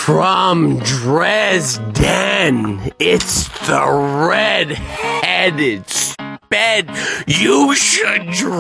From Dresden, it's the red-headed sped. You should